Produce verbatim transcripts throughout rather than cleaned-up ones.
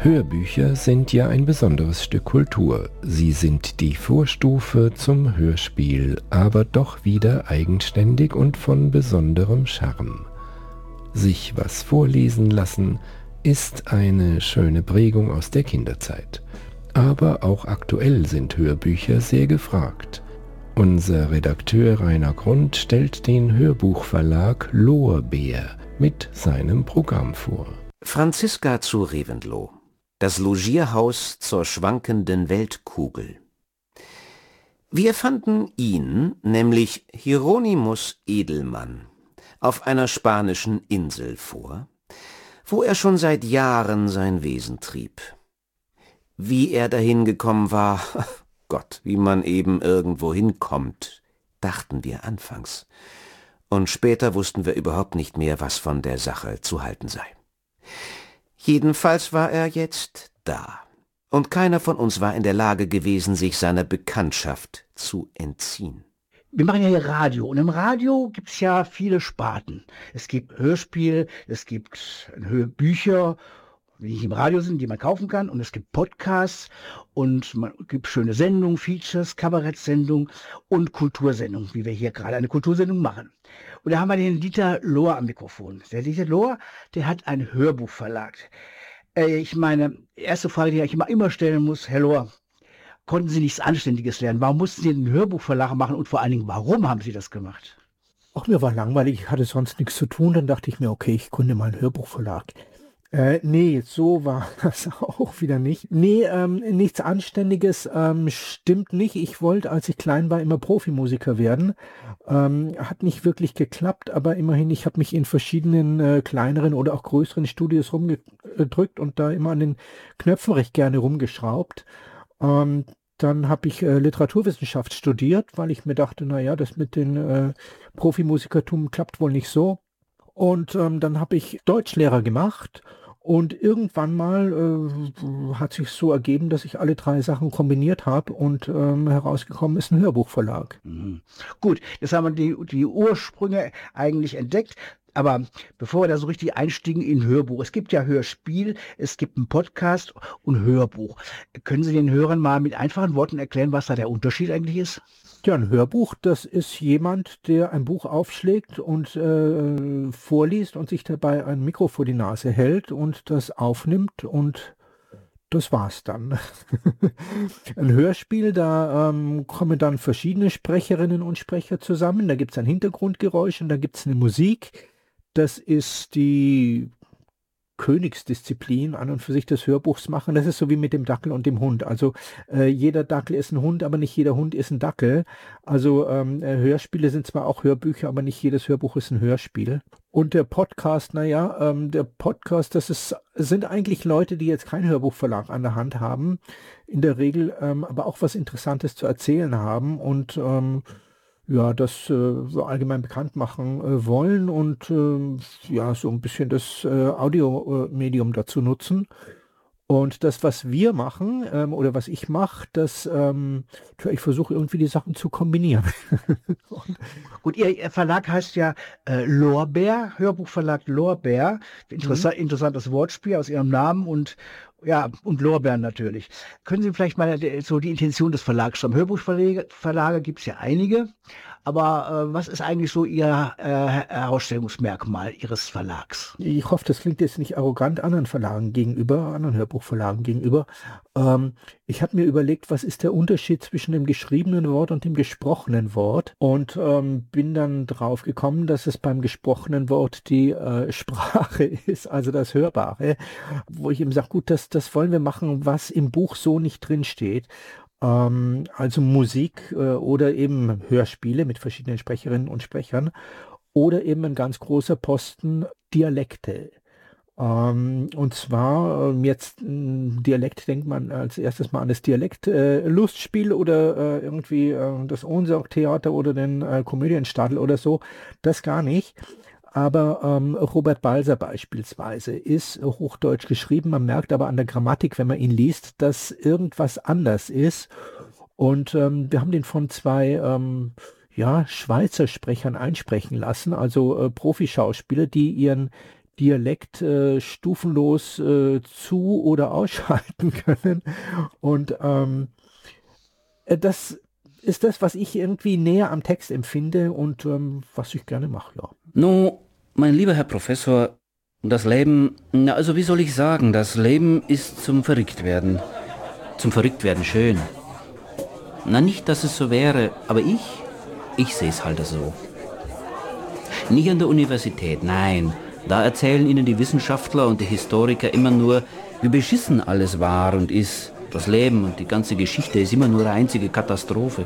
Hörbücher sind ja ein besonderes Stück Kultur. Sie sind die Vorstufe zum Hörspiel, aber doch wieder eigenständig und von besonderem Charme. Sich was vorlesen lassen ist eine schöne Prägung aus der Kinderzeit. Aber auch aktuell sind Hörbücher sehr gefragt. Unser Redakteur Rainer Grund stellt den Hörbuchverlag Lorbeer mit seinem Programm vor. Franziska zu Reventlow. Das Logierhaus zur schwankenden Weltkugel. Wir fanden ihn, nämlich Hieronymus Edelmann, auf einer spanischen Insel vor, wo er schon seit Jahren sein Wesen trieb. Wie er dahin gekommen war, Gott, wie man eben irgendwo hinkommt, dachten wir anfangs. Und später wussten wir überhaupt nicht mehr, was von der Sache zu halten sei. Jedenfalls war er jetzt da, und keiner von uns war in der Lage gewesen, sich seiner Bekanntschaft zu entziehen. Wir machen ja hier Radio, und im Radio gibt es ja viele Sparten. Es gibt Hörspiel, es gibt Hörbücher, die nicht im Radio sind, die man kaufen kann, und es gibt Podcasts, und man gibt schöne Sendungen, Features, Kabarettsendungen und Kultursendungen, wie wir hier gerade eine Kultursendung machen. Und da haben wir den Dieter Lohr am Mikrofon. Der Dieter Lohr, der hat einen Hörbuchverlag. Äh, ich meine, erste Frage, die ich immer, immer stellen muss, Herr Lohr, konnten Sie nichts Anständiges lernen? Warum mussten Sie einen Hörbuchverlag machen, und vor allen Dingen, warum haben Sie das gemacht? Auch mir war langweilig, ich hatte sonst nichts zu tun, dann dachte ich mir, okay, ich gründe mal einen Hörbuchverlag. Äh, nee, so war das auch wieder nicht. Nee, ähm, nichts Anständiges ähm, stimmt nicht. Ich wollte, als ich klein war, immer Profimusiker werden. Ähm, hat nicht wirklich geklappt, aber immerhin, ich habe mich in verschiedenen äh, kleineren oder auch größeren Studios rumgedrückt und da immer an den Knöpfen recht gerne rumgeschraubt. Ähm, dann habe ich äh, Literaturwissenschaft studiert, weil ich mir dachte, naja, das mit den äh, Profimusikertum klappt wohl nicht so. Und ähm, dann habe ich Deutschlehrer gemacht. Und irgendwann mal äh, hat sich so ergeben, dass ich alle drei Sachen kombiniert habe, und ähm, herausgekommen ist ein Hörbuchverlag. Mhm. Gut, jetzt haben wir die, die Ursprünge eigentlich entdeckt. Aber bevor wir da so richtig einstiegen in Hörbuch, es gibt ja Hörspiel, es gibt einen Podcast und Hörbuch. Können Sie den Hörern mal mit einfachen Worten erklären, was da der Unterschied eigentlich ist? Ja, ein Hörbuch, das ist jemand, der ein Buch aufschlägt und äh, vorliest und sich dabei ein Mikro vor die Nase hält und das aufnimmt, und das war's dann. Ein Hörspiel, da ähm, kommen dann verschiedene Sprecherinnen und Sprecher zusammen. Da gibt es ein Hintergrundgeräusch und da gibt es eine Musik. Das ist die Königsdisziplin an und für sich des Hörbuchs machen. Das ist so wie mit dem Dackel und dem Hund. Also äh, jeder Dackel ist ein Hund, aber nicht jeder Hund ist ein Dackel. Also ähm, äh, Hörspiele sind zwar auch Hörbücher, aber nicht jedes Hörbuch ist ein Hörspiel. Und der Podcast, naja, ähm, der Podcast, das ist, sind eigentlich Leute, die jetzt keinen Hörbuchverlag an der Hand haben, in der Regel ähm, aber auch was Interessantes zu erzählen haben und ähm, ja, das äh, allgemein bekannt machen äh, wollen und äh, ja, so ein bisschen das äh, Audiomedium dazu nutzen. Und das, was wir machen, ähm, oder was ich mache, das, ähm, tja, ich versuche irgendwie die Sachen zu kombinieren. Gut, Ihr, Ihr Verlag heißt ja äh, Lorbeer, Hörbuchverlag Lorbeer. Interessa- mhm. Interessantes Wortspiel aus Ihrem Namen und ja, und Lorbeeren natürlich. Können Sie vielleicht mal so die Intention des Verlags schreiben? Hörbuchverlage Verlage gibt es ja einige, aber äh, was ist eigentlich so Ihr äh, Herausstellungsmerkmal Ihres Verlags? Ich hoffe, das klingt jetzt nicht arrogant anderen Verlagen gegenüber, anderen Hörbuchverlagen gegenüber. Ähm, ich habe mir überlegt, was ist der Unterschied zwischen dem geschriebenen Wort und dem gesprochenen Wort, und ähm, bin dann drauf gekommen, dass es beim gesprochenen Wort die äh, Sprache ist, also das Hörbare, wo ich eben sage, gut, das, das wollen wir machen, was im Buch so nicht drin steht. Ähm, also Musik äh, oder eben Hörspiele mit verschiedenen Sprecherinnen und Sprechern oder eben ein ganz großer Posten Dialekte. Ähm, und zwar ähm, jetzt ein Dialekt, denkt man als erstes mal an das Dialekt-Lustspiel äh, oder äh, irgendwie äh, das Ohnsorg-Theater oder den äh, Komödienstadel oder so. Das gar nicht. Aber ähm, Robert Balser beispielsweise ist Hochdeutsch geschrieben. Man merkt aber an der Grammatik, wenn man ihn liest, dass irgendwas anders ist. Und ähm, wir haben den von zwei ähm, ja, Schweizer Sprechern einsprechen lassen, also äh, Profischauspieler, die ihren Dialekt äh, stufenlos äh, zu- oder ausschalten können. Und ähm, äh, das ist das, was ich irgendwie näher am Text empfinde und ähm, was ich gerne mache, ja. No, mein lieber Herr Professor, das Leben, na also wie soll ich sagen, das Leben ist zum Verrücktwerden. Zum Verrücktwerden schön. Na nicht, dass es so wäre, aber ich, ich sehe es halt so. Nicht an der Universität, nein. Da erzählen Ihnen die Wissenschaftler und die Historiker immer nur, wie beschissen alles war und ist. Das Leben und die ganze Geschichte ist immer nur eine einzige Katastrophe.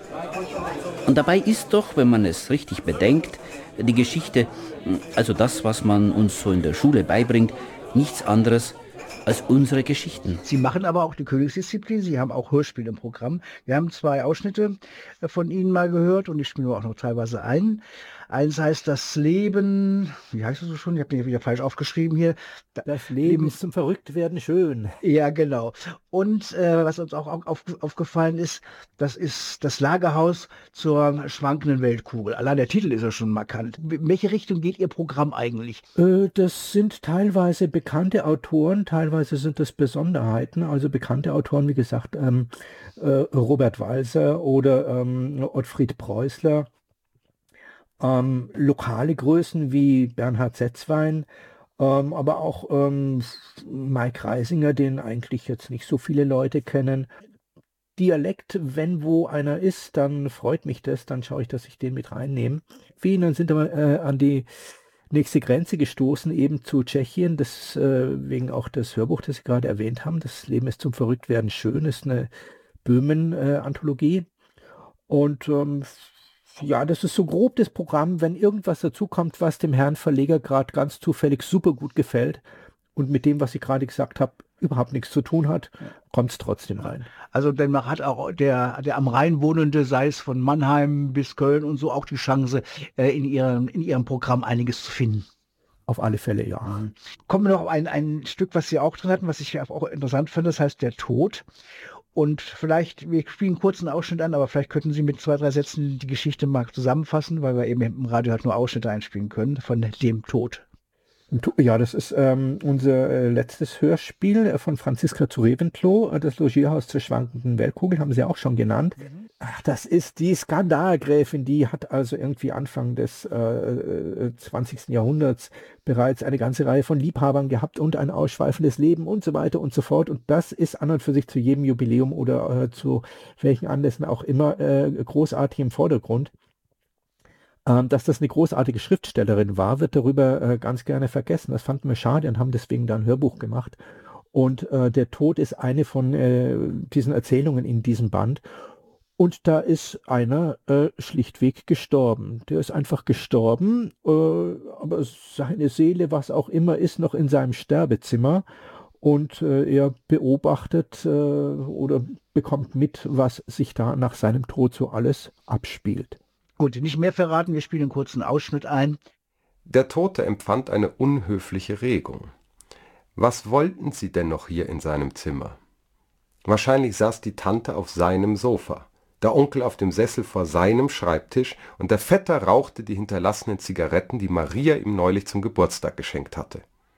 Und dabei ist doch, wenn man es richtig bedenkt, die Geschichte, also das, was man uns so in der Schule beibringt, nichts anderes als unsere Geschichten. Sie machen aber auch die Königsdisziplin, Sie haben auch Hörspiel im Programm. Wir haben zwei Ausschnitte von Ihnen mal gehört und ich spiele auch noch teilweise ein. Eins heißt das Leben, wie heißt es so schon? Ich habe den wieder falsch aufgeschrieben hier. Das Leben ist zum Verrücktwerden schön. Ja, genau. Und äh, was uns auch auf, aufgefallen ist, das ist das Lagerhaus zur schwankenden Weltkugel. Allein der Titel ist ja schon markant. In welche Richtung geht Ihr Programm eigentlich? Äh, das sind teilweise bekannte Autoren, teilweise sind das Besonderheiten. Also bekannte Autoren, wie gesagt, ähm, äh, Robert Walser oder ähm, Ottfried Preußler. Ähm, lokale Größen wie Bernhard Setzwein, ähm, aber auch ähm, Mike Reisinger, den eigentlich jetzt nicht so viele Leute kennen. Dialekt, wenn wo einer ist, dann freut mich das, dann schaue ich, dass ich den mit reinnehme. Wie, dann sind wir äh, an die nächste Grenze gestoßen, eben zu Tschechien, deswegen äh, auch das Hörbuch, das Sie gerade erwähnt haben. Das Leben ist zum Verrücktwerden schön, ist eine Böhmen-Anthologie. Äh, Und ähm, ja, das ist so grob das Programm, wenn irgendwas dazukommt, was dem Herrn Verleger gerade ganz zufällig super gut gefällt und mit dem, was ich gerade gesagt habe, überhaupt nichts zu tun hat, kommt es trotzdem rein. Also denn man hat auch der, der am Rhein wohnende, sei es von Mannheim bis Köln und so, auch die Chance, äh, in, ihrem, in ihrem Programm einiges zu finden. Auf alle Fälle, ja. Mhm. Kommen wir noch auf ein, ein Stück, was Sie auch drin hatten, was ich auch interessant finde, das heißt Der Tod. Und vielleicht, wir spielen einen kurzen Ausschnitt an, aber vielleicht könnten Sie mit zwei, drei Sätzen die Geschichte mal zusammenfassen, weil wir eben im Radio halt nur Ausschnitte einspielen können von dem Tod. Ja, das ist ähm, unser äh, letztes Hörspiel äh, von Franziska zu Reventlow, äh, das Logierhaus zur schwankenden Weltkugel, haben Sie auch schon genannt. Mhm. Ach, das ist die Skandalgräfin, die hat also irgendwie Anfang des äh, zwanzigsten Jahrhunderts bereits eine ganze Reihe von Liebhabern gehabt und ein ausschweifendes Leben und so weiter und so fort. Und das ist an und für sich zu jedem Jubiläum oder äh, zu welchen Anlässen auch immer äh, großartig im Vordergrund. Ähm, dass das eine großartige Schriftstellerin war, wird darüber äh, ganz gerne vergessen. Das fanden wir schade und haben deswegen dann ein Hörbuch gemacht. Und äh, der Tod ist eine von äh, diesen Erzählungen in diesem Band. Und da ist einer äh, schlichtweg gestorben. Der ist einfach gestorben, äh, aber seine Seele, was auch immer, ist noch in seinem Sterbezimmer. Und äh, er beobachtet äh, oder bekommt mit, was sich da nach seinem Tod so alles abspielt. Gut, nicht mehr verraten, wir spielen einen kurzen Ausschnitt ein. Der Tote empfand eine unhöfliche Regung. Was wollten Sie denn noch hier in seinem Zimmer? Wahrscheinlich saß die Tante auf seinem Sofa, der Onkel auf dem Sessel vor seinem Schreibtisch und der Vetter rauchte die hinterlassenen Zigaretten, die Maria ihm neulich zum Geburtstag geschenkt hatte.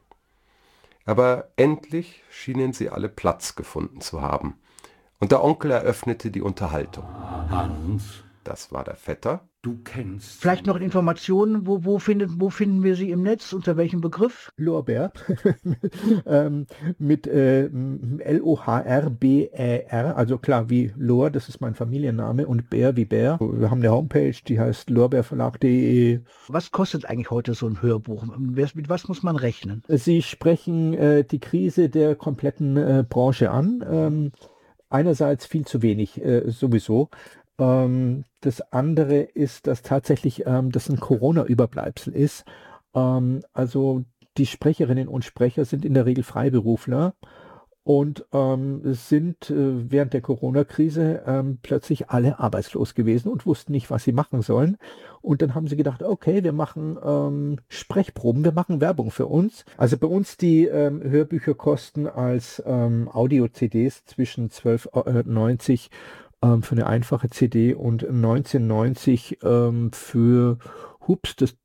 Aber endlich schienen sie alle Platz gefunden zu haben, und der Onkel eröffnete die Unterhaltung. Hans, das war der Vetter. Du kennst... Vielleicht noch Informationen, wo, wo, findet, wo finden wir sie im Netz, unter welchem Begriff? Lorbeer, ähm, mit äh, L O H R B Ä R, also klar wie Lor, das ist mein Familienname, und Bär wie Bär. Wir haben eine Homepage, die heißt lorbeerverlag punkt de. Was kostet eigentlich heute so ein Hörbuch? Mit was muss man rechnen? Sie sprechen äh, die Krise der kompletten äh, Branche an. Ähm, einerseits viel zu wenig äh, sowieso. Ähm, das andere ist, dass tatsächlich ähm, das ein Corona-Überbleibsel ist. Ähm, also die Sprecherinnen und Sprecher sind in der Regel Freiberufler und ähm, sind äh, während der Corona-Krise ähm, plötzlich alle arbeitslos gewesen und wussten nicht, was sie machen sollen. Und dann haben sie gedacht, okay, wir machen ähm, Sprechproben, wir machen Werbung für uns. Also bei uns die ähm, Hörbücher kosten als ähm, Audio-C Ds zwischen zwölf neunzig ähm, für eine einfache C D und neunzehn neunzig ähm, für, hups, das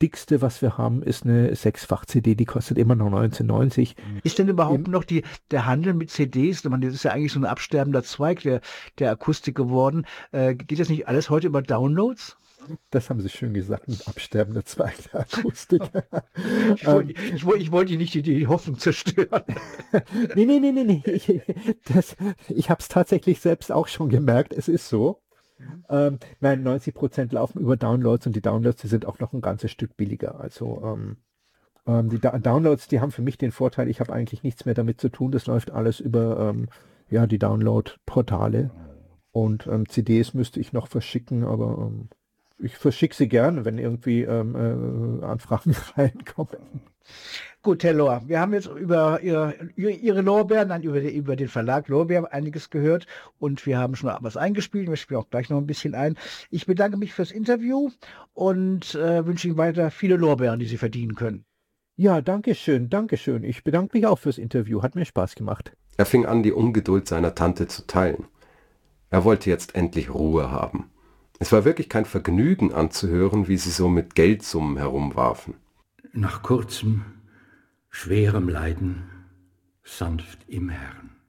dickste, was wir haben, ist eine Sechsfach-C D, die kostet immer noch neunzehnhundertneunzig. Ist denn überhaupt Im, noch die, der Handel mit C Ds, ich meine, das ist ja eigentlich so ein absterbender Zweig der, der Akustik geworden, äh, geht das nicht alles heute über Downloads? Das haben Sie schön gesagt, ein absterbender Zweig der Akustik. ich wollte ich, wollt, ich wollt nicht die, die Hoffnung zerstören. nee, nee, nee, nee, nee. Ich, das, ich habe es tatsächlich selbst auch schon gemerkt, es ist so. Ähm, nein, neunzig Prozent laufen über Downloads und die Downloads, die sind auch noch ein ganzes Stück billiger. Also ähm, ähm, die da Downloads, die haben für mich den Vorteil, ich habe eigentlich nichts mehr damit zu tun. Das läuft alles über ähm, ja, die Download-Portale. Und ähm, C Ds müsste ich noch verschicken, aber ähm, ich verschicke sie gerne, wenn irgendwie ähm, äh, Anfragen reinkommen. Gut, Herr Lohr, wir haben jetzt über Ihre, Ihre Lorbeeren, dann über, die, über den Verlag Lorbeer einiges gehört und wir haben schon was eingespielt. Wir spielen auch gleich noch ein bisschen ein. Ich bedanke mich fürs Interview und äh, wünsche Ihnen weiter viele Lorbeeren, die Sie verdienen können. Ja, danke schön, danke schön. Ich bedanke mich auch fürs Interview. Hat mir Spaß gemacht. Er fing an, die Ungeduld seiner Tante zu teilen. Er wollte jetzt endlich Ruhe haben. Es war wirklich kein Vergnügen anzuhören, wie sie so mit Geldsummen herumwarfen. Nach kurzem, schwerem Leiden sanft im Herrn.